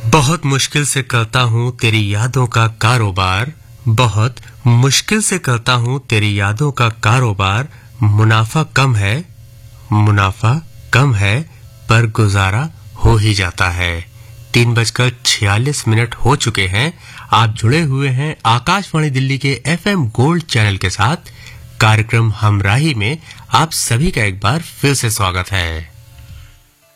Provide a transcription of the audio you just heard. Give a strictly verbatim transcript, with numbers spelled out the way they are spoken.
बहुत मुश्किल से करता हूँ तेरी यादों का कारोबार, बहुत मुश्किल से करता हूँ तेरी यादों का कारोबार। मुनाफा कम है, मुनाफा कम है, पर गुजारा हो ही जाता है। तीन बजकर छियालीस मिनट हो चुके हैं। आप जुड़े हुए हैं आकाशवाणी दिल्ली के एफएम गोल्ड चैनल के साथ। कार्यक्रम हमराही में आप सभी का एक बार फिर से स्वागत है।